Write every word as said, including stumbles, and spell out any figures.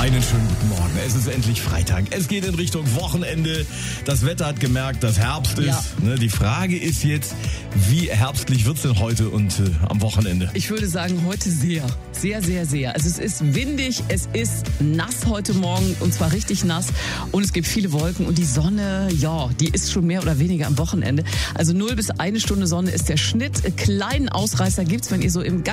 Einen schönen guten Morgen. Es ist endlich Freitag. Es geht in Richtung Wochenende. Das Wetter hat gemerkt, dass Herbst ist. Ja. Ne, die Frage ist jetzt, wie herbstlich wird's denn heute und äh, am Wochenende? Ich würde sagen, heute sehr. Sehr, sehr, sehr. Also es ist windig, es ist nass heute Morgen und zwar richtig nass und es gibt viele Wolken und die Sonne, ja, die ist schon mehr oder weniger am Wochenende. Also null bis eine Stunde Sonne ist der Schnitt. Kleinen Ausreißer gibt's, wenn ihr so im